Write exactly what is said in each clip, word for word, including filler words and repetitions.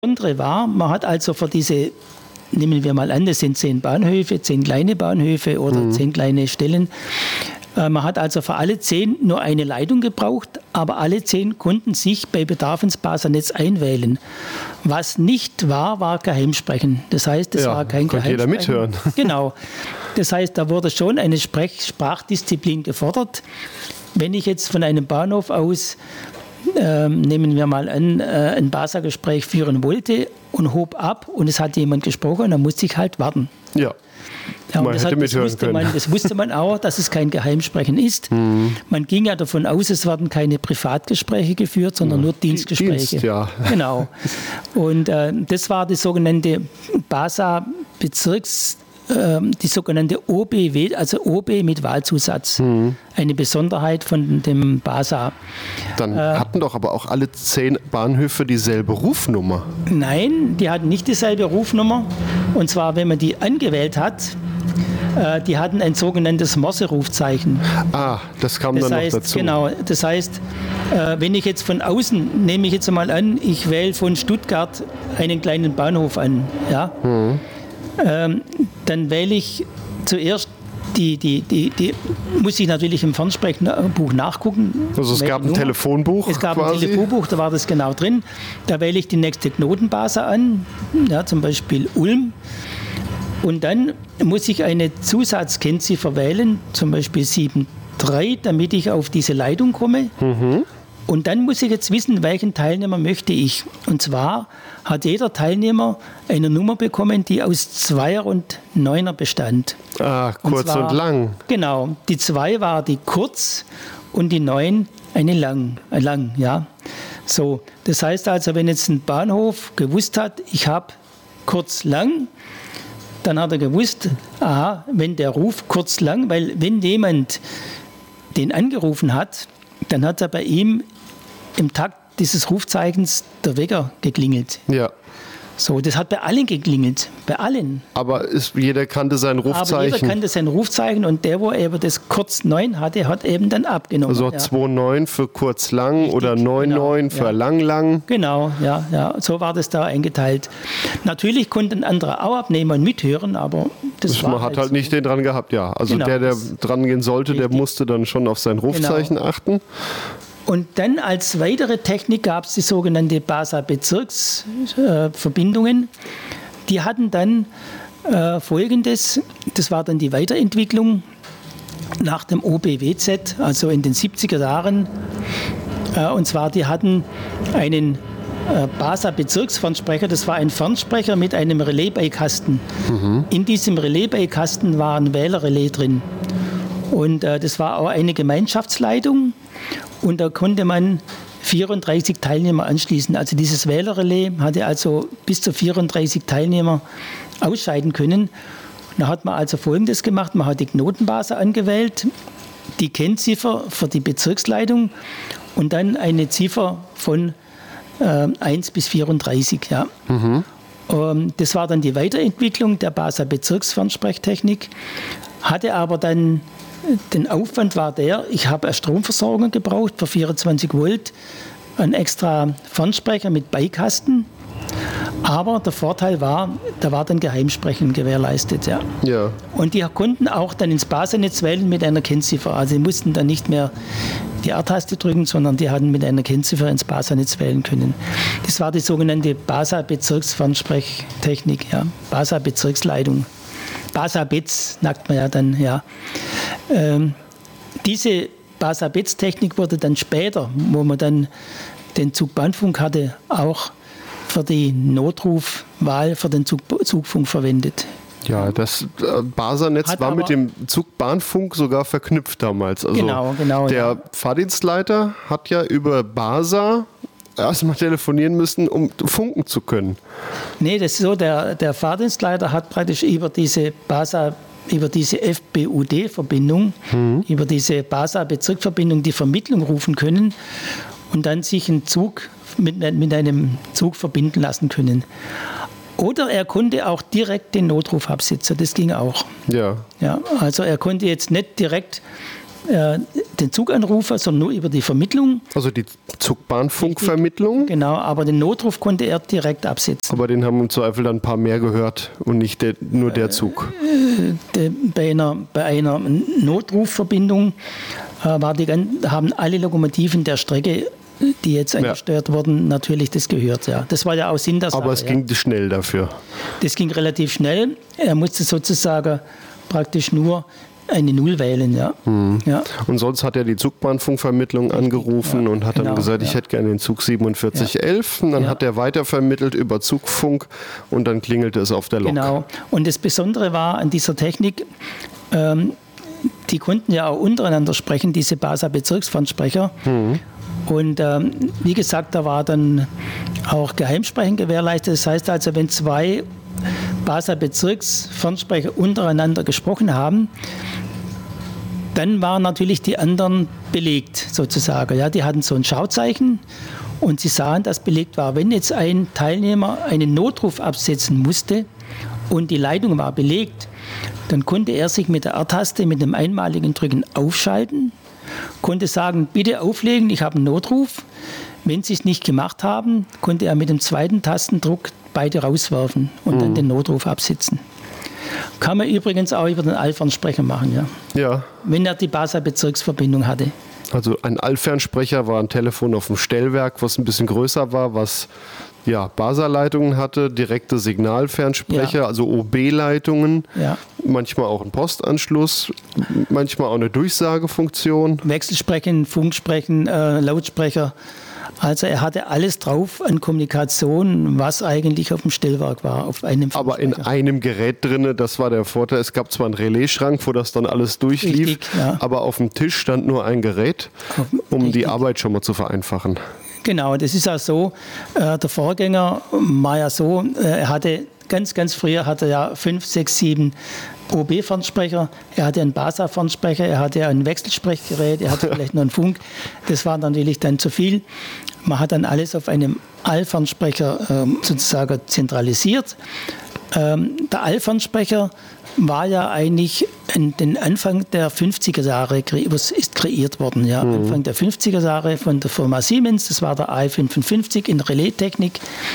Besondere war, man hat also für diese, nehmen wir mal an, das sind zehn Bahnhöfe, zehn kleine Bahnhöfe oder mhm. zehn kleine Stellen. Äh, man hat also für alle zehn nur eine Leitung gebraucht, aber alle zehn konnten sich bei Bedarf ins Basernetz einwählen. Was nicht war, war Geheimsprechen. Das heißt, es ja, war kein Geheimsprechen. Jeder mithören. Genau. Das heißt, da wurde schon eine Sprech- Sprachdisziplin gefordert. Wenn ich jetzt von einem Bahnhof aus Ähm, nehmen wir mal an, äh, ein Basa-Gespräch führen wollte und hob ab und es hat jemand gesprochen, dann musste ich halt warten. Ja, ja man das, hätte hat, das, wusste man, das wusste man auch, dass es kein Geheimsprechen ist. Mhm. Man ging ja davon aus, es werden keine Privatgespräche geführt, sondern ja, nur Dienstgespräche. Dienst, ja. Genau. Und äh, das war die sogenannte Basa-Bezirks- die sogenannte O B W, also O B mit Wahlzusatz. Mhm. Eine Besonderheit von dem Basa. Dann äh, hatten doch aber auch alle zehn Bahnhöfe dieselbe Rufnummer. Nein, die hatten nicht dieselbe Rufnummer. Und zwar, wenn man die angewählt hat, äh, die hatten ein sogenanntes Morse-Rufzeichen. Ah, das kam das dann heißt, noch dazu. Genau, das heißt, äh, wenn ich jetzt von außen, nehme ich jetzt mal an, ich wähle von Stuttgart einen kleinen Bahnhof an, ja, mhm. ähm, dann wähle ich zuerst die, die, die, die, muss ich natürlich im Fernsprechbuch nachgucken. Also es gab ein Nummer. Telefonbuch Es gab quasi. ein Telefonbuch, da war das genau drin. Da wähle ich die nächste Knotenbase an, ja, zum Beispiel Ulm. Und dann muss ich eine Zusatzkennziffer wählen, zum Beispiel sieben drei, damit ich auf diese Leitung komme. Mhm. Und dann muss ich jetzt wissen, welchen Teilnehmer möchte ich. Und zwar hat jeder Teilnehmer eine Nummer bekommen, die aus Zweier und Neuner bestand. Ah, kurz und, zwar, und lang. Genau. Die zwei war die kurz und die neun eine lang. Äh, lang, ja. So, das heißt also, wenn jetzt ein Bahnhof gewusst hat, ich habe kurz lang, dann hat er gewusst, aha, wenn der Ruf kurz lang, weil wenn jemand den angerufen hat, dann hat er bei ihm im Takt dieses Rufzeichens der Wecker geklingelt. Ja. So, das hat bei allen geklingelt, bei allen. Aber ist, jeder kannte sein Rufzeichen. Aber jeder kannte sein Rufzeichen und der, wo eben das kurz neun hatte, hat eben dann abgenommen. Also ja. zwei neun für kurz lang Richtig, oder neun neun genau, für ja. lang lang. Genau, ja, ja, so war das da eingeteilt. Natürlich konnten andere auch abnehmen und mithören, aber das, das war Man hat halt so. nicht den dran gehabt, ja. Also genau, der, der dran gehen sollte, Richtig. der musste dann schon auf sein Rufzeichen genau. achten. Und dann als weitere Technik gab es die sogenannte Basa-Bezirksverbindungen. Äh, die hatten dann äh, Folgendes, das war dann die Weiterentwicklung nach dem O B W Z, also in den siebziger Jahren. Äh, und zwar, die hatten einen äh, Basa-Bezirksfernsprecher, das war ein Fernsprecher mit einem Relaisbeikasten. Mhm. In diesem Relaisbeikasten war ein Wählerrelais drin. Und äh, das war auch eine Gemeinschaftsleitung. Und da konnte man vierunddreißig Teilnehmer anschließen. Also dieses Wählerrelais hatte also bis zu vierunddreißig Teilnehmer ausscheiden können. Da hat man also Folgendes gemacht. Man hat die Knotenbase angewählt, die Kennziffer für die Bezirksleitung und dann eine Ziffer von äh, eins bis vierunddreißig. Ja. Mhm. Ähm, das war dann die Weiterentwicklung der Basa-Bezirksfernsprechtechnik, hatte aber dann den Aufwand war der, ich habe eine Stromversorgung gebraucht für vierundzwanzig Volt, einen extra Fernsprecher mit Beikasten. Aber der Vorteil war, da war dann Geheimsprechen gewährleistet. Ja. Ja. Und die konnten auch dann ins Basernetz wählen mit einer Kennziffer. Also die mussten dann nicht mehr die R-Taste drücken, sondern die hatten mit einer Kennziffer ins Basernetz wählen können. Das war die sogenannte Basa-Bezirksfernsprechtechnik, ja. Basa-Bezirksleitung. Basa-Betz, sagt man ja dann, ja. Ähm, diese Basa-Betz-Technik wurde dann später, wo man dann den Zugbahnfunk hatte, auch für die Notrufwahl für den Zug, Zugfunk verwendet. Ja, das äh, Basa-Netz war mit dem Zugbahnfunk sogar verknüpft damals. Also genau, genau. Der ja. Fahrdienstleiter hat ja über Basa erstmal telefonieren müssen, um funken zu können. Nee, das ist so, der, der Fahrdienstleiter hat praktisch über diese Basa, über diese F B U D-Verbindung, mhm. über diese Basa-Bezirksverbindung die Vermittlung rufen können und dann sich einen Zug mit, mit einem Zug verbinden lassen können. Oder er konnte auch direkt den Notruf absetzen, das ging auch. Ja. Ja, also er konnte jetzt nicht direkt äh, den Zuganrufer, sondern nur über die Vermittlung. Also die Zugbahnfunkvermittlung? Genau, aber den Notruf konnte er direkt absetzen. Aber den haben im Zweifel dann ein paar mehr gehört und nicht der, nur der Zug? Äh, de, bei, einer, bei einer Notrufverbindung äh, war die, haben alle Lokomotiven der Strecke, die jetzt angesteuert ja. wurden, natürlich das gehört. Ja. Das war ja auch Sinn der Sache. Aber es ging ja. schnell dafür? Das ging relativ schnell. Er musste sozusagen praktisch nur eine Null wählen, ja. Hm. ja. Und sonst hat er die Zugbahnfunkvermittlung angerufen ja, und hat genau, dann gesagt, ich ja. hätte gerne den Zug siebenundvierzig elf. Ja. Und dann ja. hat er weitervermittelt über Zugfunk und dann klingelte es auf der Lok. Genau. Und das Besondere war an dieser Technik, ähm, die konnten ja auch untereinander sprechen, diese Basa-Bezirksfernsprecher. Hm. Und ähm, wie gesagt, da war dann auch Geheimsprechen gewährleistet. Das heißt also, wenn zwei Basa-Bezirksfernsprecher untereinander gesprochen haben, dann waren natürlich die anderen belegt sozusagen. Ja, die hatten so ein Schauzeichen und sie sahen, dass belegt war. Wenn jetzt ein Teilnehmer einen Notruf absetzen musste und die Leitung war belegt, dann konnte er sich mit der R-Taste, mit dem einmaligen Drücken aufschalten, konnte sagen, bitte auflegen, ich habe einen Notruf. Wenn sie es nicht gemacht haben, konnte er mit dem zweiten Tastendruck beide rauswerfen und mhm. dann den Notruf absetzen. Kann man übrigens auch über den Allfernsprecher machen, ja. Ja. Wenn er die Basa-Bezirksverbindung hatte. Also ein Allfernsprecher war ein Telefon auf dem Stellwerk, was ein bisschen größer war, was ja, Basa-Leitungen hatte, direkte Signalfernsprecher, ja. also O B-Leitungen, ja. manchmal auch ein Postanschluss, manchmal auch eine Durchsagefunktion. Wechselsprechen, Funksprechen, äh, Lautsprecher. Also er hatte alles drauf an Kommunikation, was eigentlich auf dem Stellwerk war. Auf einem Aber in einem Gerät drin, das war der Vorteil. Es gab zwar einen Relaisschrank, wo das dann alles durchlief, Richtig, ja. aber auf dem Tisch stand nur ein Gerät, um Richtig. die Arbeit schon mal zu vereinfachen. Genau, das ist auch so. Äh, der Vorgänger war ja so, äh, er hatte ganz, ganz früher hatte er ja fünf, sechs, sieben O B-Fernsprecher, er hatte einen Basa-Fernsprecher, er hatte ein Wechselsprechgerät, er hatte vielleicht noch einen Funk. Das war natürlich dann zu viel. Man hat dann alles auf einem Allfernsprecher ähm, sozusagen zentralisiert. Ähm, der Allfernsprecher war ja eigentlich in den Anfang der fünfziger Jahre kre- ist kreiert worden. Ja. Mhm. Anfang der fünfziger Jahre von der Firma Siemens, das war der A E fünfundfünfzig in Relaistechnik.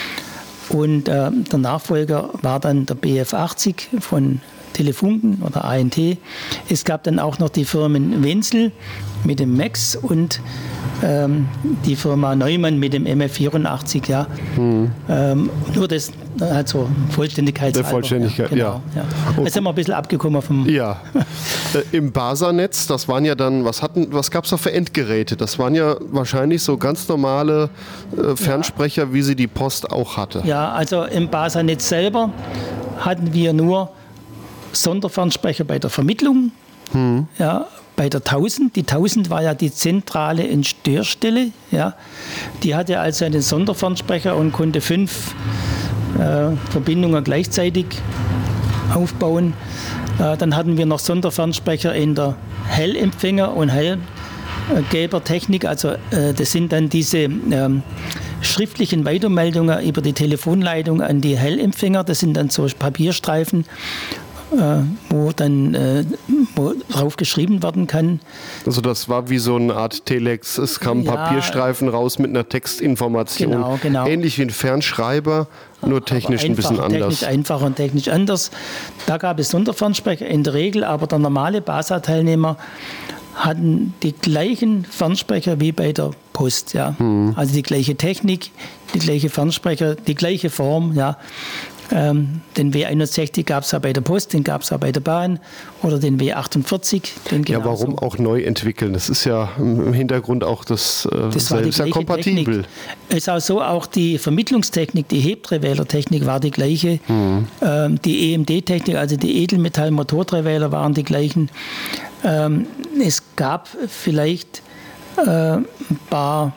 Und äh, der Nachfolger war dann der B F achtzig von Telefunken oder A N T. Es gab dann auch noch die Firmen Wenzel mit dem Max und ähm, die Firma Neumann mit dem M F vierundachtzig. Ja. Mhm. Ähm, nur das, also Vollständigkeitshalber. Der Vollständigkeit, ja. Genau, ja. ja. Jetzt sind wir ein bisschen abgekommen vom... Ja, äh, im Basa-Netz, das waren ja dann, was, hatten, was gab es da für Endgeräte? Das waren ja wahrscheinlich so ganz normale äh, Fernsprecher, ja. wie sie die Post auch hatte. Ja, also im Basa-Netz selber hatten wir nur Sonderfernsprecher bei der Vermittlung, hm. ja, bei der tausend. Die tausend war ja die zentrale Entstörstelle. Ja. Die hatte also einen Sonderfernsprecher und konnte fünf äh, Verbindungen gleichzeitig aufbauen. Äh, dann hatten wir noch Sonderfernsprecher in der Hellempfänger- und Hellgebertechnik. Also äh, das sind dann diese ähm, schriftlichen Weitermeldungen über die Telefonleitung an die Hellempfänger. Das sind dann so Papierstreifen, Äh, wo dann äh, wo drauf geschrieben werden kann. Also das war wie so eine Art Telex. Es kam ja, Papierstreifen raus mit einer Textinformation. Genau, genau. Ähnlich wie ein Fernschreiber, nur technisch ein bisschen anders. Technisch einfacher und technisch anders. Da gab es Sonderfernsprecher in der Regel, aber der normale Basa-Teilnehmer hatten die gleichen Fernsprecher wie bei der Post. Ja. Hm. Also die gleiche Technik, die gleiche Fernsprecher, die gleiche Form. Ja. Ähm, den W einundsechzig gab es ja bei der Post, den gab es ja bei der Bahn oder den W achtundvierzig. Den ja, warum so. auch neu entwickeln? Das ist ja im Hintergrund auch das, äh, das war ist ja kompatibel. Es ist auch so, auch die Vermittlungstechnik, die Hebdrehwählertechnik war die gleiche. Mhm. Ähm, die E M D-Technik, also die Edelmetall-Motordrehwähler waren die gleichen. Ähm, es gab vielleicht äh, ein paar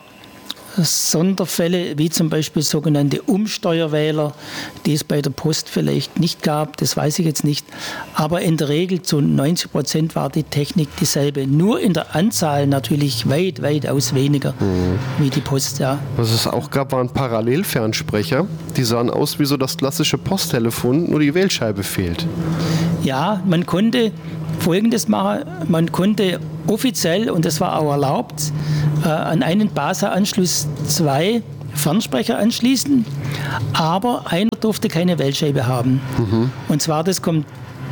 Sonderfälle, wie zum Beispiel sogenannte Umsteuerwähler, die es bei der Post vielleicht nicht gab, das weiß ich jetzt nicht. Aber in der Regel zu neunzig Prozent war die Technik dieselbe. Nur in der Anzahl natürlich weit, weitaus weniger mhm. wie die Post. Ja. Was es auch gab, waren Parallelfernsprecher. Die sahen aus wie so das klassische Posttelefon, nur die Wählscheibe fehlt. Ja, man konnte Folgendes machen. Man konnte offiziell, und das war auch erlaubt, äh, an einen BASA-Anschluss zwei Fernsprecher anschließen, aber einer durfte keine Wählscheibe haben. Mhm. Und zwar, das kommt,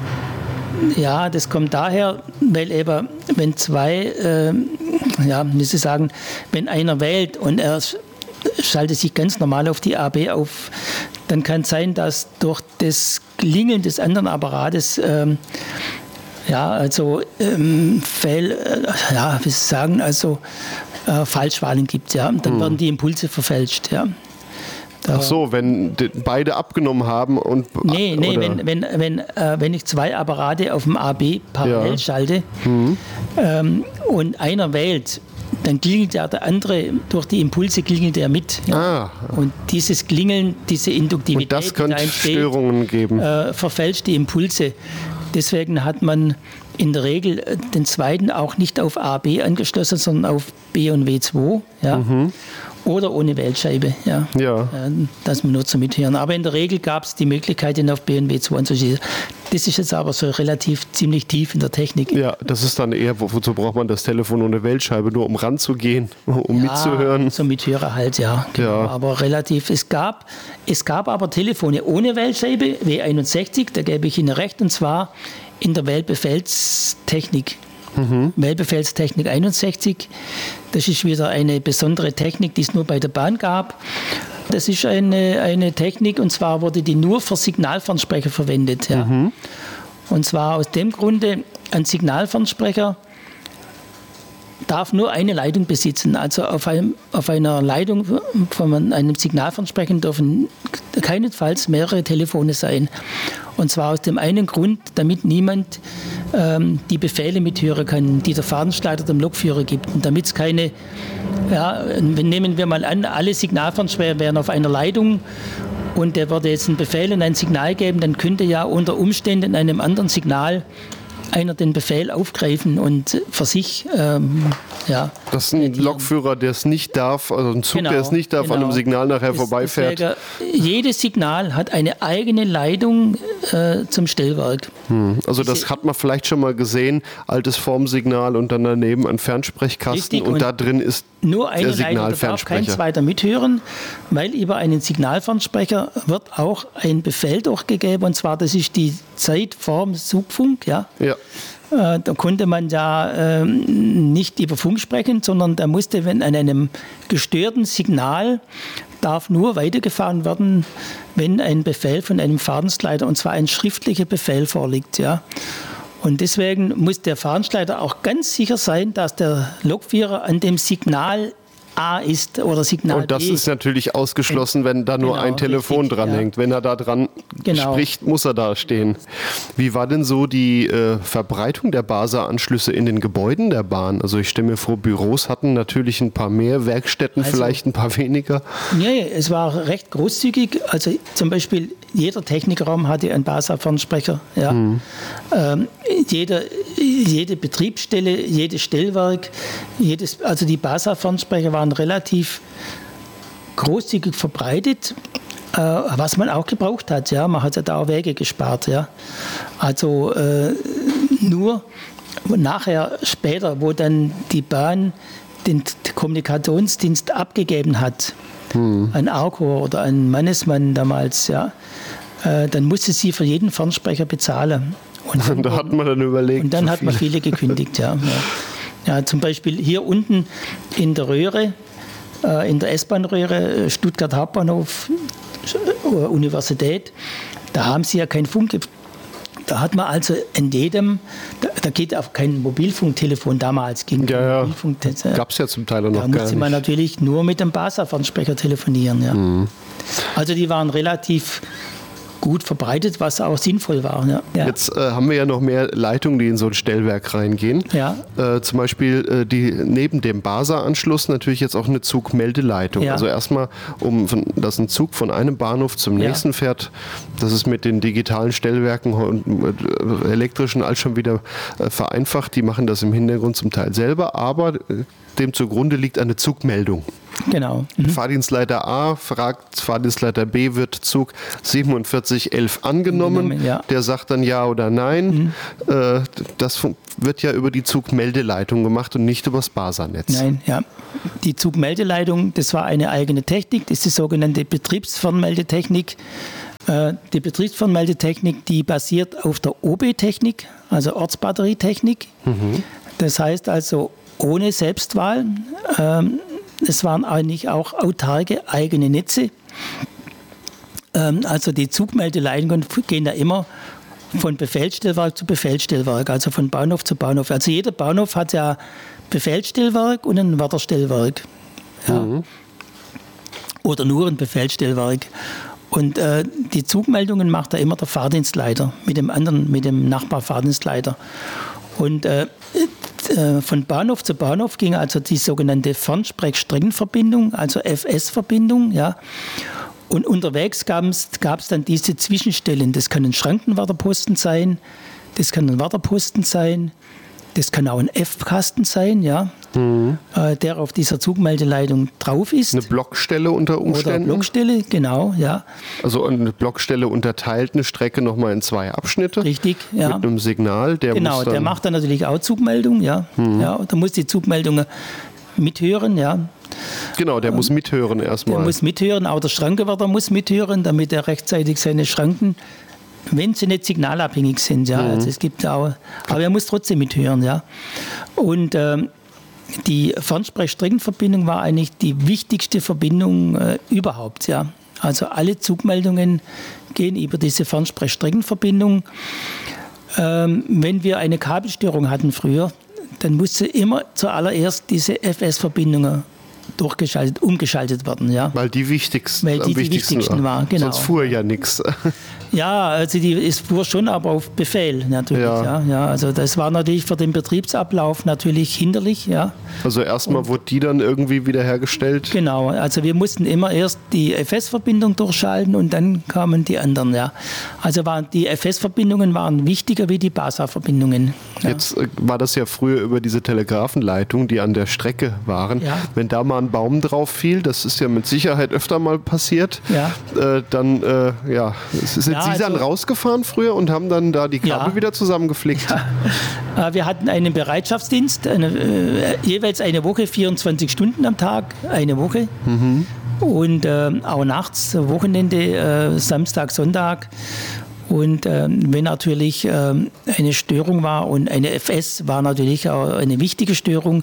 ja, das kommt daher, weil eben, wenn zwei, äh, ja, muss ich sagen, wenn einer wählt und er schaltet sich ganz normal auf die A B auf, dann kann es sein, dass durch das Klingeln des anderen Apparates ähm, ja, also ähm, Fehl, äh, ja, wie soll ich sagen, also äh, Falschwahlen gibt, ja. Dann hm. werden die Impulse verfälscht, ja. Da, Ach so, wenn die, beide abgenommen haben und... Nee, nee, oder? wenn, wenn, wenn, äh, wenn ich zwei Apparate auf dem A B parallel ja. schalte hm. ähm, und einer wählt, dann klingelt ja der andere, durch die Impulse klingelt er mit. Ja. Ah. Und dieses Klingeln, diese Induktivität, und das könnte die da entsteht, Störungen geben. Äh, verfälscht die Impulse. Deswegen hat man in der Regel den zweiten auch nicht auf A B angeschlossen, sondern auf B und W zwei. Ja. Mhm. Oder ohne Wählscheibe. Ja. Ja. Das wir nur zum Mithören. Aber in der Regel gab es die Möglichkeit, ihn auf B und W zwei anzuschließen. Das ist jetzt aber so relativ ziemlich tief in der Technik. Ja, das ist dann eher, wozu braucht man das Telefon ohne Wählscheibe? Nur um ranzugehen, um ja, mitzuhören? Zum Mithörer halt, ja. Genau. Ja. Aber relativ, es gab, es gab aber Telefone ohne Wählscheibe, W einundsechzig, da gebe ich Ihnen recht, und zwar in der Wählbefehlstechnik. Mhm. Wählbefehlstechnik einundsechzig. Das ist wieder eine besondere Technik, die es nur bei der Bahn gab. Das ist eine, eine Technik, und zwar wurde die nur für Signalfernsprecher verwendet. Ja. Mhm. Und zwar aus dem Grunde, ein Signalfernsprecher darf nur eine Leitung besitzen. Also auf, einem, auf einer Leitung von einem Signalfernsprecher dürfen keinesfalls mehrere Telefone sein. Und zwar aus dem einen Grund, damit niemand ähm, die Befehle mithören kann, die der Fahrdienstleiter dem Lokführer gibt. Und damit es keine, ja, nehmen wir mal an, alle Signalfernsprecher wären auf einer Leitung und der würde jetzt einen Befehl und ein Signal geben, dann könnte ja unter Umständen in einem anderen Signal einer den Befehl aufgreifen und für sich, ähm, ja. Das ist ein Lokführer, der es nicht darf, also ein Zug, genau, der es nicht darf, genau. an einem Signal nachher das, vorbeifährt. Deswegen, jedes Signal hat eine eigene Leitung äh, zum Stellwerk. Hm. Also das Diese, hat man vielleicht schon mal gesehen, altes Formsignal und dann daneben ein Fernsprechkasten richtig, und, und da drin ist nur eine der Signalfernsprecher. Leitung, da darf kein zweiter mithören, weil über einen Signalfernsprecher wird auch ein Befehl durchgegeben, und zwar das ist die Zeit vorm Zugfunk, ja. ja. Äh, da konnte man ja äh, nicht über Funk sprechen, sondern da musste, wenn an einem gestörten Signal darf nur weitergefahren werden, wenn ein Befehl von einem Fahrdienstleiter, und zwar ein schriftlicher Befehl vorliegt, ja. Und deswegen muss der Fahrdienstleiter auch ganz sicher sein, dass der Lokführer an dem Signal A ist oder Signal B. Und das B. ist natürlich ausgeschlossen, wenn da nur genau, ein Telefon richtig, dranhängt. Ja. Wenn er da dran genau. spricht, muss er da stehen. Wie war denn so die äh, Verbreitung der BASA-Anschlüsse in den Gebäuden der Bahn? Also ich stelle mir vor, Büros hatten natürlich ein paar mehr, Werkstätten also, vielleicht ein paar weniger. Nee, es war recht großzügig. Also zum Beispiel jeder Technikraum hatte einen BASA-Fernsprecher. Ja. Mhm. Ähm, jeder, jede Betriebsstelle, jedes Stellwerk, jedes, also die BASA-Fernsprecher waren relativ großzügig verbreitet, äh, was man auch gebraucht hat. Ja. Man hat ja da auch Wege gespart. Ja. Also äh, nur nachher, später, wo dann die Bahn den Kommunikationsdienst abgegeben hat, hm. an Arco oder an Mannesmann damals, ja, äh, dann musste sie für jeden Fernsprecher bezahlen. Und, und da hat man dann überlegt. Und dann so hat man viele gekündigt, ja. ja. Ja, zum Beispiel hier unten in der Röhre, äh, in der S-Bahn-Röhre, Stuttgart Hauptbahnhof, Universität, da haben sie ja kein Funk. Da hat man also in jedem, da, da geht auch kein Mobilfunktelefon damals. Ging ja, ja. Gab es ja zum Teil noch gar nicht. Da musste man natürlich nur mit dem BASA-Fernsprecher telefonieren. Ja. Mhm. Also die waren relativ gut verbreitet, was auch sinnvoll war. Ja. Ja. Jetzt äh, haben wir ja noch mehr Leitungen, die in so ein Stellwerk reingehen. Ja. Äh, zum Beispiel äh, die neben dem BASA-Anschluss natürlich jetzt auch eine Zugmeldeleitung. Ja. Also erstmal, um von, dass ein Zug von einem Bahnhof zum nächsten ja. fährt, das ist mit den digitalen Stellwerken und äh, elektrischen all schon wieder äh, vereinfacht. Die machen das im Hintergrund zum Teil selber, aber äh, dem zugrunde liegt eine Zugmeldung. Genau. Mhm. Fahrdienstleiter A fragt Fahrdienstleiter B, wird Zug siebenundvierzig elf angenommen. angenommen ja. Der sagt dann ja oder nein. Mhm. Äh, das wird ja über die Zugmeldeleitung gemacht und nicht über das BASA-Netz. Nein, ja. Die Zugmeldeleitung, das war eine eigene Technik, das ist die sogenannte Betriebsfernmeldetechnik. Äh, die Betriebsfernmeldetechnik, die basiert auf der O B-Technik, also Ortsbatterietechnik. Mhm. Das heißt also ohne Selbstwahl. Ähm, Es waren eigentlich auch autarke eigene Netze. Ähm, also die Zugmeldeleitungen gehen da immer von Befehlsstellwerk zu Befehlsstellwerk, also von Bahnhof zu Bahnhof. Also jeder Bahnhof hat ja Befehlsstellwerk und ein Wärterstellwerk. Ja. Mhm. Oder nur ein Befehlsstellwerk. Und äh, die Zugmeldungen macht da immer der Fahrdienstleiter mit dem anderen, mit dem Nachbarfahrdienstleiter. Und äh, von Bahnhof zu Bahnhof ging also die sogenannte Fernsprechstreckenverbindung, also F S-Verbindung. Ja. Und unterwegs gab es dann diese Zwischenstellen. Das kann ein Schrankenwärterposten sein, das kann ein Wärterposten sein, das kann auch ein F-Kasten sein, ja, mhm. äh, der auf dieser Zugmeldeleitung drauf ist. Eine Blockstelle unter Umständen? Oder eine Blockstelle, genau, ja. Also eine Blockstelle unterteilt eine Strecke nochmal in zwei Abschnitte? Richtig, ja. Mit einem Signal, der Genau, muss dann der macht dann natürlich auch Zugmeldung, ja. Mhm. Ja, da muss die Zugmeldung mithören, ja. Genau, der ähm, muss mithören erstmal. Der muss mithören, auch der Schrankenwärter muss mithören, damit er rechtzeitig seine Schranken, wenn sie nicht signalabhängig sind, ja, mhm. also es gibt auch, aber er muss trotzdem mithören, ja. Und ähm, die Fernsprechstreckenverbindung war eigentlich die wichtigste Verbindung äh, überhaupt, ja. Also alle Zugmeldungen gehen über diese Fernsprechstreckenverbindung. Ähm, wenn wir eine Kabelstörung hatten früher, dann musste immer zuallererst diese F S-Verbindungen durchgeschaltet, umgeschaltet werden. Ja. Weil die wichtigsten, Weil die, die wichtigsten waren. Genau. Sonst fuhr ja nichts. Ja, also die, es fuhr schon, aber auf Befehl natürlich. Ja. Ja, ja, also das war natürlich für den Betriebsablauf natürlich hinderlich. Ja. Also erstmal wurde die dann irgendwie wiederhergestellt? Genau, also wir mussten immer erst die F S-Verbindung durchschalten und dann kamen die anderen. Ja. Also waren, die F S-Verbindungen waren wichtiger wie die BASA-Verbindungen. Ja. Jetzt äh, war das ja früher über diese Telegrafenleitung, die an der Strecke waren. Ja. Wenn da mal ein Baum drauf fiel, das ist ja mit Sicherheit öfter mal passiert, ja. äh, dann äh, ja, sind ja, Sie also, dann rausgefahren früher und haben dann da die Kabel ja. wieder zusammengeflickt? Ja. Wir hatten einen Bereitschaftsdienst, eine, äh, jeweils eine Woche, vierundzwanzig Stunden am Tag, eine Woche. Mhm. Und äh, auch nachts, Wochenende, äh, Samstag, Sonntag. Und äh, wenn natürlich äh, eine Störung war und eine F S war natürlich auch eine wichtige Störung,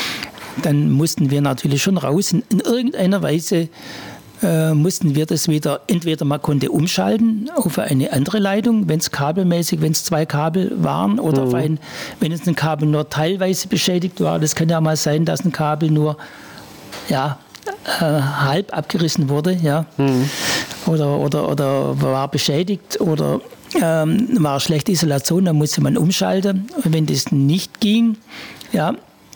dann mussten wir natürlich schon raus. In, in irgendeiner Weise äh, mussten wir das wieder, entweder man konnte umschalten auf eine andere Leitung, wenn es kabelmäßig, wenn es zwei Kabel waren, oder mhm. auf ein, wenn es ein Kabel nur teilweise beschädigt war. Das kann ja mal sein, dass ein Kabel nur ja, äh, halb abgerissen wurde, ja. Mhm. Oder, oder, oder war beschädigt oder ähm, war schlechte Isolation, dann musste man umschalten. Und wenn das nicht ging, ja,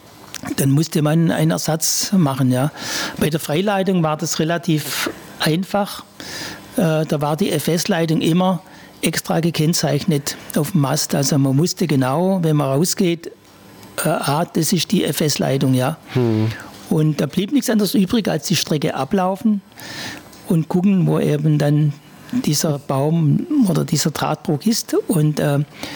dann musste man einen Ersatz machen. Ja. Bei der Freileitung war das relativ einfach. Äh, da war die F S-Leitung immer extra gekennzeichnet auf dem Mast. Also man wusste genau, wenn man rausgeht, äh, ah, das ist die F S-Leitung. Ja. Hm. Und da blieb nichts anderes übrig, als die Strecke ablaufen und gucken, wo eben dann dieser Baum oder dieser Drahtbruch ist. Und äh,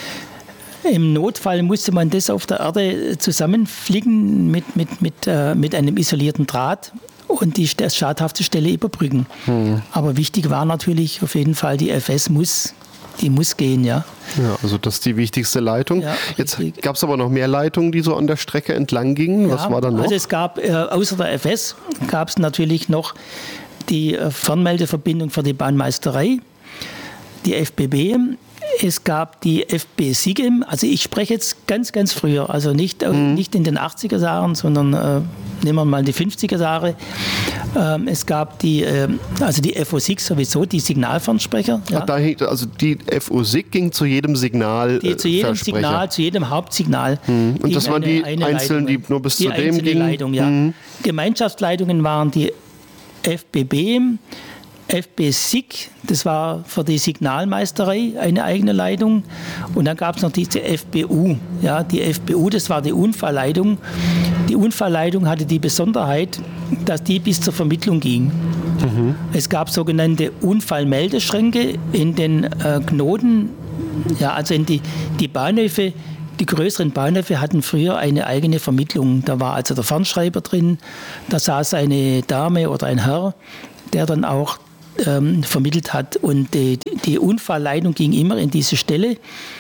im Notfall musste man das auf der Erde zusammenflicken mit, mit, mit, äh, mit einem isolierten Draht und die schadhafte Stelle überbrücken. Hm. Aber wichtig war natürlich auf jeden Fall, die F S muss, die muss gehen, ja. Ja, also das ist die wichtigste Leitung. Ja, jetzt gab es aber noch mehr Leitungen, die so an der Strecke entlang gingen. Was ja, war da noch? Also es gab, äh, außer der F S, gab es natürlich noch die äh, Fernmeldeverbindung für die Bahnmeisterei, die F B B. Es gab die F B SIGEM, also ich spreche jetzt ganz, ganz früher, also nicht, mhm. nicht in den achtziger Jahren, sondern äh, nehmen wir mal die fünfziger Jahre. Ähm, es gab die, äh, also die F O S I G sowieso, die Signalfernsprecher. Ja. Ach, da, also die F O S I G ging zu jedem Signal. Die, zu jedem Signal, zu jedem Hauptsignal. Mhm. Und das waren eine, die eine einzelnen, Leitung, die nur bis die zu dem gingen? Leitung, ja. Mhm. Gemeinschaftsleitungen waren die F B B, F B S I G, das war für die Signalmeisterei eine eigene Leitung. Und dann gab es noch diese F B U. Ja, die F B U, das war die Unfallleitung. die Unfallleitung hatte die Besonderheit, dass die bis zur Vermittlung ging. Mhm. Es gab sogenannte Unfallmeldeschränke in den äh, Knoten, ja, also in die, die Bahnhöfe. Die größeren Bahnhöfe hatten früher eine eigene Vermittlung. Da war also der Fernschreiber drin, da saß eine Dame oder ein Herr, der dann auch ähm, vermittelt hat. Und die, die Unfallleitung ging immer in diese Stelle.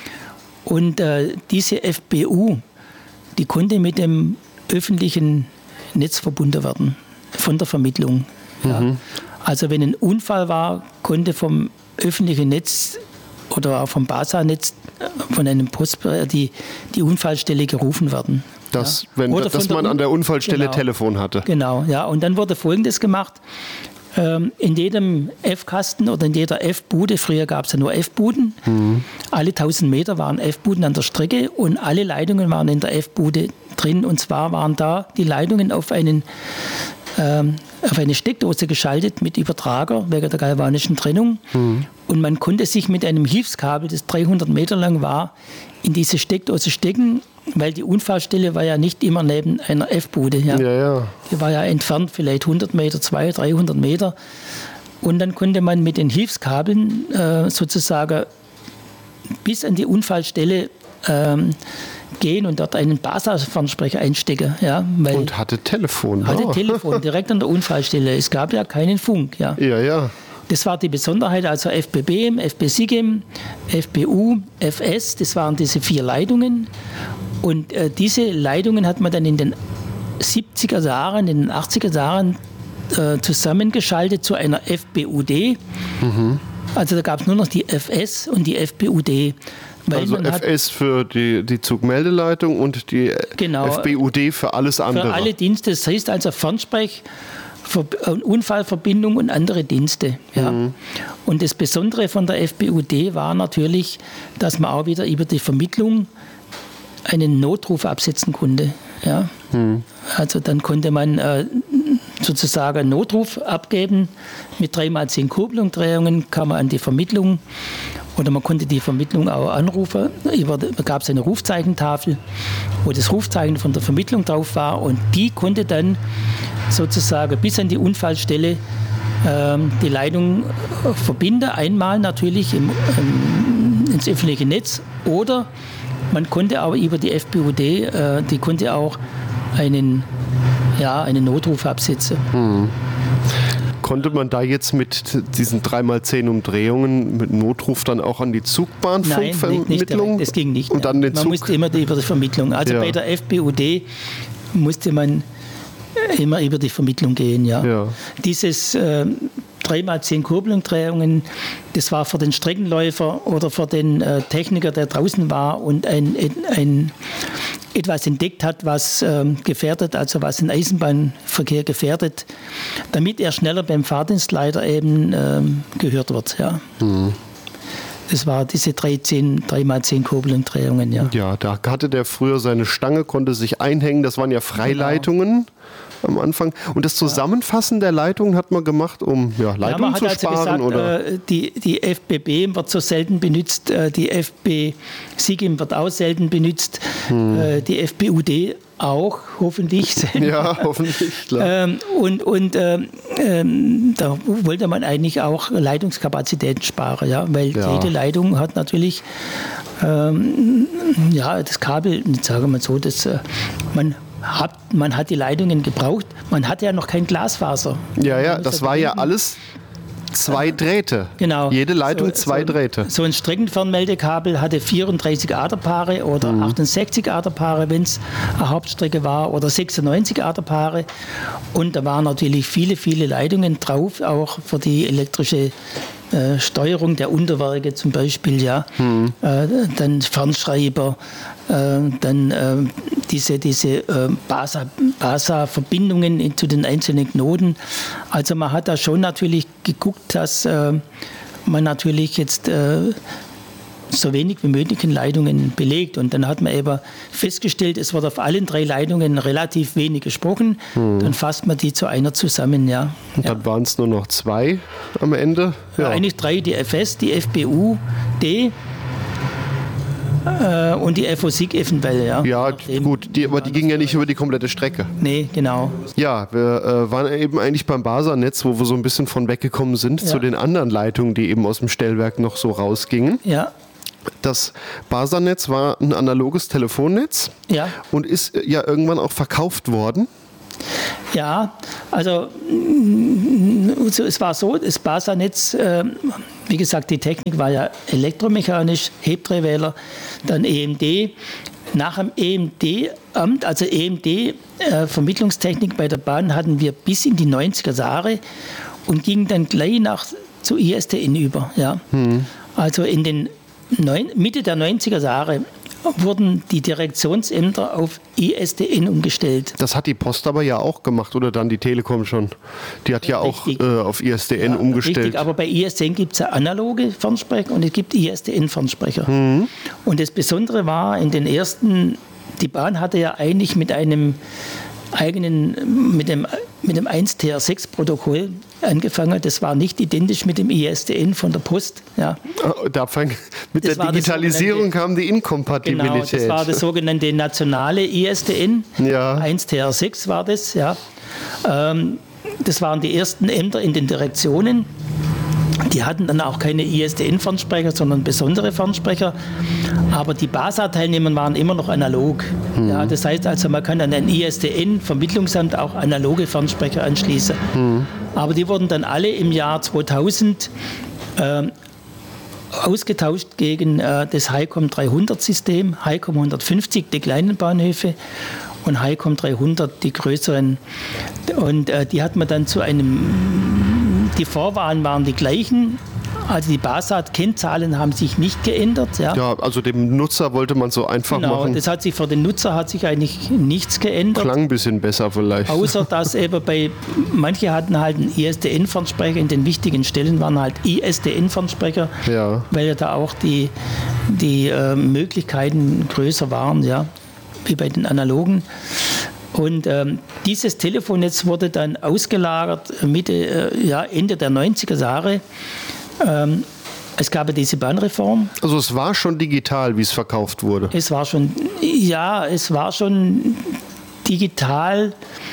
Und äh, diese F B U, die konnte mit dem öffentlichen Netz verbunden werden, von der Vermittlung. Ja. Mhm. Also wenn ein Unfall war, konnte vom öffentlichen Netz oder auch vom BASA-Netz von einem Post die, die Unfallstelle gerufen werden. Das, ja. wenn, Oder dass man an der Unfallstelle genau, Telefon hatte. Genau, ja. Und dann wurde Folgendes gemacht. Ähm, in jedem F-Kasten oder in jeder F-Bude, früher gab es ja nur F-Buden, mhm. alle tausend Meter waren F-Buden an der Strecke und alle Leitungen waren in der F-Bude drin. Und zwar waren da die Leitungen auf einen ähm, auf eine Steckdose geschaltet mit Übertrager wegen der galvanischen Trennung. Mhm. Und man konnte sich mit einem Hilfskabel, das dreihundert Meter lang war, in diese Steckdose stecken, weil die Unfallstelle war ja nicht immer neben einer F-Bude. Ja. Ja, ja. Die war ja entfernt vielleicht hundert Meter, zweihundert, dreihundert Meter. Und dann konnte man mit den Hilfskabeln äh, sozusagen bis an die Unfallstelle ähm, gehen und dort einen BASA-Fernsprecher einstecken. Ja, weil und hatte Telefon. Hatte oh. Telefon, direkt an der Unfallstelle. Es gab ja keinen Funk. Ja, ja. ja. Das war die Besonderheit, also F B B M, F B SIGEM, F B U, F S, das waren diese vier Leitungen. Und äh, diese Leitungen hat man dann in den siebziger Jahren, in den achtziger Jahren äh, zusammengeschaltet zu einer F B U D. Mhm. Also da gab es nur noch die F S und die F B U D. Weil also F S für die, die Zugmeldeleitung und die genau, F B U D für alles andere. Für alle Dienste, das heißt also Fernsprech, Unfallverbindung und andere Dienste. Ja. Mhm. Und das Besondere von der F B U D war natürlich, dass man auch wieder über die Vermittlung einen Notruf absetzen konnte. Ja. Mhm. Also dann konnte man äh, sozusagen einen Notruf abgeben. Mit drei mal zehn Kurbelumdrehungen kam man an die Vermittlung. Oder man konnte die Vermittlung auch anrufen. Da gab es eine Rufzeichentafel, wo das Rufzeichen von der Vermittlung drauf war. Und die konnte dann sozusagen bis an die Unfallstelle ähm, die Leitung verbinden. Einmal natürlich im, im, ins öffentliche Netz. Oder man konnte aber über die F B U D, äh, die konnte auch einen, ja, einen Notruf absetzen. Hm. Konnte man da jetzt mit diesen drei mal zehn Umdrehungen mit Notruf dann auch an die Zugbahnfunkvermittlung? Nein, das ging nicht. Und dann den man Zug musste immer über die Vermittlung. Also ja. Bei der F B U D musste man immer über die Vermittlung gehen. Ja. Ja. Dieses äh, drei mal zehn Kurbelumdrehungen, das war für den Streckenläufer oder für den äh, Techniker, der draußen war und ein, ein, etwas entdeckt hat, was ähm, gefährdet, also was den Eisenbahnverkehr gefährdet, damit er schneller beim Fahrdienstleiter eben ähm, gehört wird. Ja. Mhm. Das war diese drei mal zehn Kurbelumdrehungen. Ja. ja, da hatte der früher seine Stange, konnte sich einhängen, das waren ja Freileitungen. Genau. Am Anfang. Und das Zusammenfassen der Leitungen hat man gemacht, um ja, Leitungen ja, zu sparen? Also gesagt, oder? Äh, die, die F B B wird so selten benutzt, äh, die F B SIGEM wird auch selten benutzt, hm. äh, die F B U D auch, hoffentlich. Ja, hoffentlich, klar. Ähm, und und ähm, ähm, da wollte man eigentlich auch Leitungskapazitäten sparen, ja, weil ja. jede Leitung hat natürlich ähm, ja, das Kabel, sagen wir mal so, das, äh, man Hat, man hat die Leitungen gebraucht. Man hatte ja noch kein Glasfaser. Ja, ja, das war ja alles zwei Drähte. Genau. Jede Leitung so, zwei so, Drähte. So ein Streckenfernmeldekabel hatte vierunddreißig Aderpaare oder mhm. achtundsechzig Aderpaare, wenn es eine Hauptstrecke war, oder sechsundneunzig Aderpaare. Und da waren natürlich viele, viele Leitungen drauf, auch für die elektrische äh, Steuerung der Unterwerke zum Beispiel. Ja. Mhm. Äh, dann Fernschreiber, äh, dann äh, diese, diese äh, BASA-Verbindungen BASA zu den einzelnen Knoten. Also man hat da schon natürlich geguckt, dass äh, man natürlich jetzt äh, so wenig wie möglich in Leitungen belegt. Und dann hat man eben festgestellt, es wird auf allen drei Leitungen relativ wenig gesprochen. Hm. Dann fasst man die zu einer zusammen. Ja. Und dann ja. waren es nur noch zwei am Ende? Ja. Ja, eigentlich drei, die F S, die F B U D Äh, und die F O S I G eventuell, ja. Ja, gut, die, aber die gingen ja nicht über die komplette Strecke. Nee, genau. Ja, wir äh, waren eben eigentlich beim Basernetz, wo wir so ein bisschen von weggekommen sind, ja. zu den anderen Leitungen, die eben aus dem Stellwerk noch so rausgingen. Ja. Das Basernetz war ein analoges Telefonnetz, ja. und ist ja irgendwann auch verkauft worden. Ja, also es war so, das Basernetz, äh, wie gesagt, die Technik war ja elektromechanisch, Hebdrehwähler, dann E M D. Nach dem E M D-Amt, also E M D, äh, Vermittlungstechnik bei der Bahn, hatten wir bis in die neunziger Jahre und gingen dann gleich nach zu I S D N über. Ja. Hm. Also in den neun, Mitte der neunziger Jahre wurden die Direktionsämter auf I S D N umgestellt. Das hat die Post aber ja auch gemacht, oder dann die Telekom schon. Die hat ja, ja auch äh, auf I S D N ja, umgestellt. Richtig, aber bei I S D N gibt es ja analoge Fernsprecher und es gibt I S D N-Fernsprecher. Mhm. Und das Besondere war, in den ersten, die Bahn hatte ja eigentlich mit einem eigenen, mit dem, mit dem eins T R sechs Protokoll angefangen. Das war nicht identisch mit dem I S D N von der Post. Ja. Da fang, mit das der Digitalisierung kam die Inkompatibilität. Genau, das war das sogenannte nationale I S D N. Ja. eins T R sechs war das. Ja. Ähm, das waren die ersten Ämter in den Direktionen. Die hatten dann auch keine I S D N-Fernsprecher, sondern besondere Fernsprecher. Aber die B A S A-Teilnehmer waren immer noch analog. Mhm. Ja, das heißt also, man kann an ein I S D N-Vermittlungsamt auch analoge Fernsprecher anschließen. Mhm. Aber die wurden dann alle im Jahr zweitausend äh, ausgetauscht gegen äh, das HiCom dreihundert-System, HiCom hundertfünfzig, die kleinen Bahnhöfe, und HiCom dreihundert, die größeren. Und äh, die hat man dann zu einem, die Vorwahlen waren die gleichen, also die B A S A-Kennzahlen haben sich nicht geändert. Ja, ja, also dem Nutzer wollte man so einfach genau, machen. Das hat sich für den Nutzer hat sich eigentlich nichts geändert. Klang ein bisschen besser vielleicht. Außer dass eben bei, manche hatten halt einen I S D N-Fernsprecher, in den wichtigen Stellen waren halt I S D N-Fernsprecher, ja. weil ja da auch die, die äh, Möglichkeiten größer waren, ja, wie bei den analogen. Und ähm, dieses Telefonnetz wurde dann ausgelagert Mitte, äh, ja, Ende der neunziger Jahre. Ähm, es gab ja diese Bahnreform. Also es war schon digital, wie es verkauft wurde? Es war schon, ja, es war schon digital,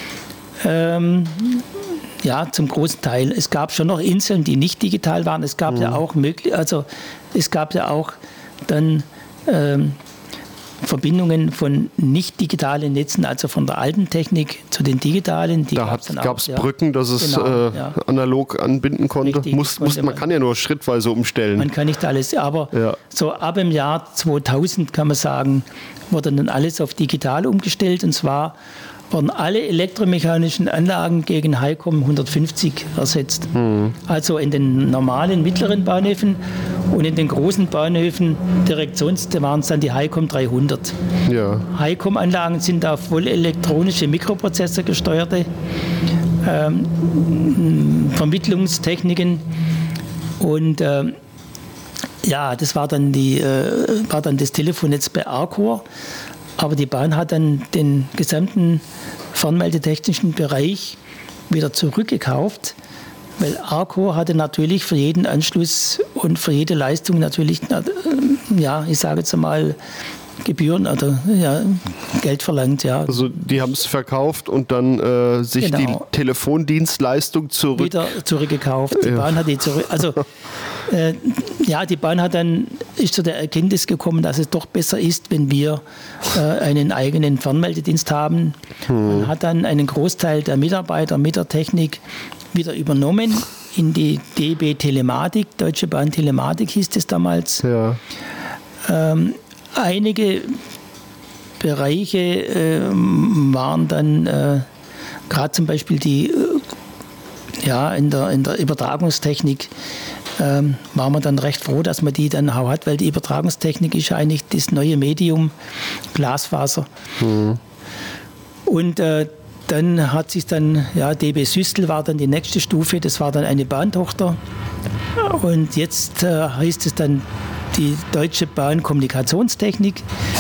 ähm, ja, zum großen Teil. Es gab schon noch Inseln, die nicht digital waren. Es gab mhm. ja auch möglich, also es gab ja auch dann ähm, Verbindungen von nicht digitalen Netzen, also von der alten Technik zu den digitalen. Die da gab es ja. Brücken, dass es genau, äh, ja. analog anbinden konnte. Richtig, muss, muss, man, man kann ja nur schrittweise umstellen. Man kann nicht alles, aber ja. so ab dem Jahr zweitausend kann man sagen, wurde dann alles auf digital umgestellt, und zwar wurden alle elektromechanischen Anlagen gegen HiCom hundertfünfzig ersetzt. Mhm. Also in den normalen mittleren Bahnhöfen und in den großen Bahnhöfen Direktions, da waren es dann die HiCom dreihundert. Ja. HiCom-Anlagen sind auf voll elektronische Mikroprozessor gesteuerte ähm, Vermittlungstechniken, und ähm, ja, das war dann, die, äh, war dann das Telefonnetz bei Arcor. Aber die Bahn hat dann den gesamten fernmeldetechnischen Bereich wieder zurückgekauft, weil Arcor hatte natürlich für jeden Anschluss und für jede Leistung natürlich, ja, ich sage jetzt einmal, Gebühren oder ja, Geld verlangt, ja. Also die haben es verkauft und dann äh, sich genau. die Telefondienstleistung zurück wieder zurückgekauft. Die ja. Bahn hat die zurück. Also äh, ja, die Bahn hat dann ist zu der Erkenntnis gekommen, dass es doch besser ist, wenn wir äh, einen eigenen Fernmeldedienst haben. Hm. Man hat dann einen Großteil der Mitarbeiter mit der Technik wieder übernommen in die D B Telematik, Deutsche Bahn Telematik hieß es damals. Ja. Ähm, Einige Bereiche äh, waren dann, äh, gerade zum Beispiel die, äh, ja, in der, in der Übertragungstechnik, äh, waren wir dann recht froh, dass man die dann auch hat, weil die Übertragungstechnik ist eigentlich das neue Medium, Glasfaser. Mhm. Und äh, dann hat sich dann, ja, D B Systel war dann die nächste Stufe, das war dann eine Bahntochter. Und jetzt äh, heißt es dann die Deutsche Bahn Kommunikationstechnik.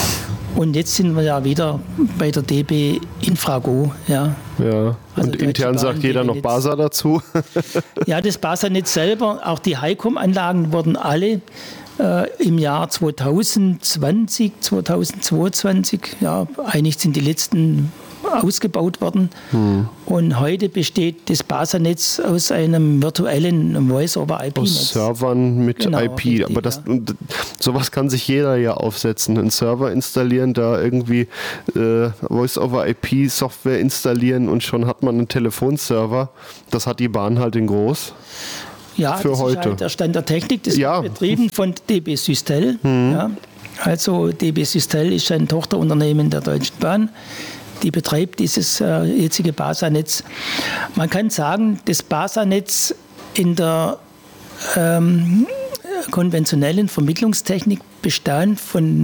Und jetzt sind wir ja wieder bei der D B Infrago. Ja, ja. Also und intern sagt jeder noch BASA dazu. Ja, das BASA-Netz selber, auch die HiCom-Anlagen wurden alle äh, im Jahr zwanzig zwanzig, zwanzig zweiundzwanzig, ja, eigentlich sind die letzten ausgebaut worden. Hm. Und heute besteht das BASA-Netz aus einem virtuellen Voice-over-I P-Netz. Aus Servern mit genau, I P. Richtig, aber das, ja. sowas kann sich jeder ja aufsetzen. Einen Server installieren, da irgendwie äh, Voice-over-I P-Software installieren und schon hat man einen Telefonserver. Das hat die Bahn halt in groß. Ja, für das heute. ist halt der Stand der Technik. Das ja. wird betrieben von D B Systel. Hm. Ja. Also D B Systel ist ein Tochterunternehmen der Deutschen Bahn. Die betreibt dieses äh, jetzige BASA-Netz. Man kann sagen, das BASA-Netz in der ähm, konventionellen Vermittlungstechnik bestand von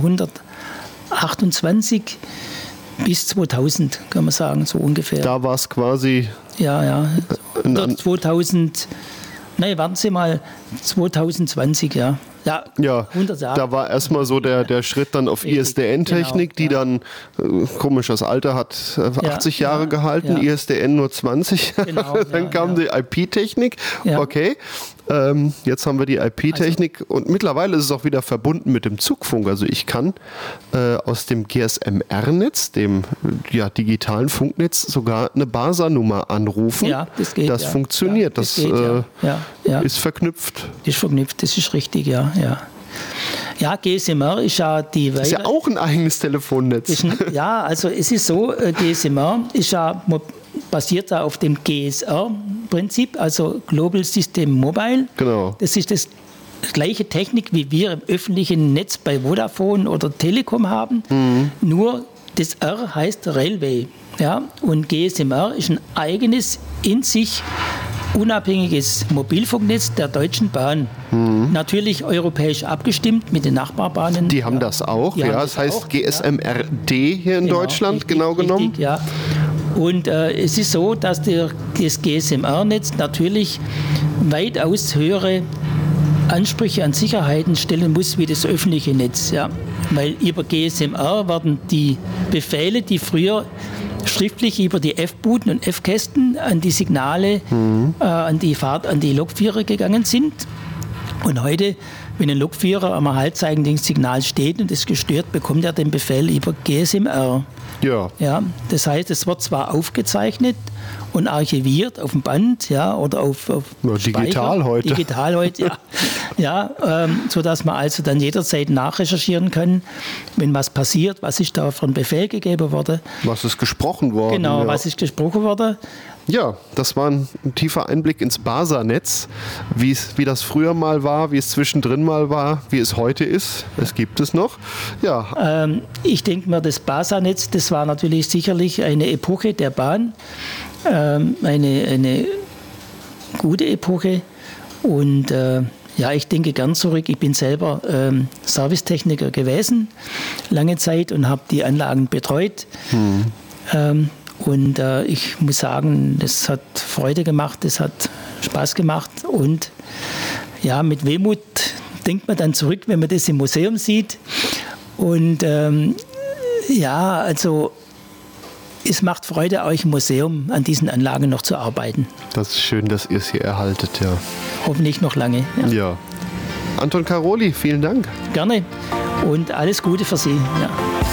neunzehnhundertachtundzwanzig bis zweitausend, kann man sagen, so ungefähr. Da war es quasi... Ja, ja. Oder zweitausend... Nein, warten Sie mal, zwanzig zwanzig, ja. Ja, ja, hundert Jahre. Da war erstmal so der, der Schritt dann auf I S D N-Technik, genau, die ja. dann, äh, komisch, das Alter hat äh, achtzig ja, Jahre ja, gehalten, ja. I S D N nur zwanzig. Genau, dann ja, kam ja. die I P-Technik, ja. okay. Ähm, jetzt haben wir die I P-Technik also, und mittlerweile ist es auch wieder verbunden mit dem Zugfunk. Also ich kann äh, aus dem G S M R-Netz, dem ja, digitalen Funknetz, sogar eine BASA-Nummer anrufen. Ja, das geht. Das ja. funktioniert, ja, das, das geht, äh, ja. Ja, ja. ist verknüpft. Das ist verknüpft, das ist richtig, ja. Ja, ja G S M R ist ja die... Das ist ja auch ein eigenes Telefonnetz. Ist ein, ja, also es ist so, G S M R ist ja... basiert da auf dem G S R-Prinzip, also Global System Mobile. Genau. Das ist das gleiche Technik, wie wir im öffentlichen Netz bei Vodafone oder Telekom haben. Mhm. Nur das R heißt Railway. Ja? Und G S M R ist ein eigenes, in sich unabhängiges Mobilfunknetz der Deutschen Bahn. Mhm. Natürlich europäisch abgestimmt mit den Nachbarbahnen. Die haben ja. das auch, Die ja. das Das heißt auch, G S M R D hier in genau, Deutschland, richtig, genau genommen. Richtig, ja. Und äh, es ist so, dass der, das G S M R-Netz natürlich weitaus höhere Ansprüche an Sicherheiten stellen muss wie das öffentliche Netz. Ja. Weil über G S M R werden die Befehle, die früher schriftlich über die F-Buden und F-Kästen an die Signale, mhm. äh, an die Fahrt, an die Lokführer gegangen sind. Und heute, wenn ein Lokführer am Halbzeichen-Signal steht und es gestört, bekommt er den Befehl über G S M R. Ja. Ja, das heißt, es wird zwar aufgezeichnet und archiviert auf dem Band, ja, oder auf, auf ja, digital heute. Digital heute, ja, ja ähm, sodass man also dann jederzeit nachrecherchieren kann, wenn was passiert, was ist da für ein Befehl gegeben worden. Was ist gesprochen worden. Genau, ja. was ist gesprochen worden. Ja, das war ein, ein tiefer Einblick ins BASA-Netz, wie das früher mal war, wie es zwischendrin mal war, wie es heute ist. Es gibt es noch. Ja. Ähm, ich denke mir, das BASA-Netz, das war natürlich sicherlich eine Epoche der Bahn, ähm, eine, eine gute Epoche. Und äh, ja, ich denke gern zurück. Ich bin selber ähm, Servicetechniker gewesen, lange Zeit, und habe die Anlagen betreut. Hm. Ähm, Und äh, ich muss sagen, das hat Freude gemacht, das hat Spaß gemacht. Und ja, mit Wehmut denkt man dann zurück, wenn man das im Museum sieht. Und ähm, ja, also es macht Freude, euch im Museum an diesen Anlagen noch zu arbeiten. Das ist schön, dass ihr es hier erhaltet, ja. Hoffentlich noch lange. Ja. ja. Anton Karoli, vielen Dank. Gerne und alles Gute für Sie. Ja.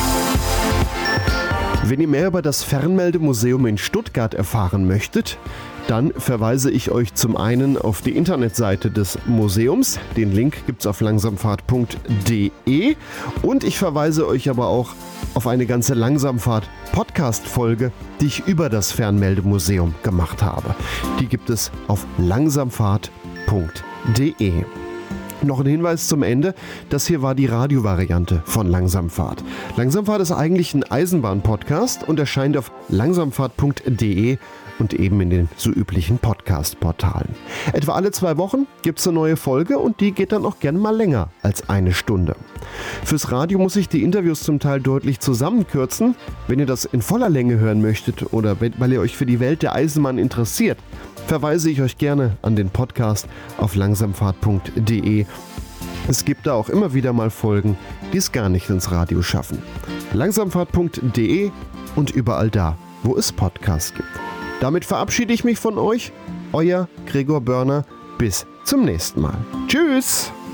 Wenn ihr mehr über das Fernmeldemuseum in Stuttgart erfahren möchtet, dann verweise ich euch zum einen auf die Internetseite des Museums. Den Link gibt es auf langsamfahrt punkt de. Und ich verweise euch aber auch auf eine ganze Langsamfahrt-Podcast-Folge, die ich über das Fernmeldemuseum gemacht habe. Die gibt es auf langsamfahrt punkt de. Noch ein Hinweis zum Ende, das hier war die Radiovariante von Langsamfahrt. Langsamfahrt ist eigentlich ein Eisenbahn-Podcast und erscheint auf langsamfahrt punkt de und eben in den so üblichen Podcast-Portalen. Etwa alle zwei Wochen gibt es eine neue Folge und die geht dann auch gerne mal länger als eine Stunde. Fürs Radio muss ich die Interviews zum Teil deutlich zusammenkürzen. Wenn ihr das in voller Länge hören möchtet oder weil ihr euch für die Welt der Eisenbahn interessiert, verweise ich euch gerne an den Podcast auf langsamfahrt punkt de. Es gibt da auch immer wieder mal Folgen, die es gar nicht ins Radio schaffen. Langsamfahrt punkt de und überall da, wo es Podcasts gibt. Damit verabschiede ich mich von euch. Euer Gregor Börner. Bis zum nächsten Mal. Tschüss!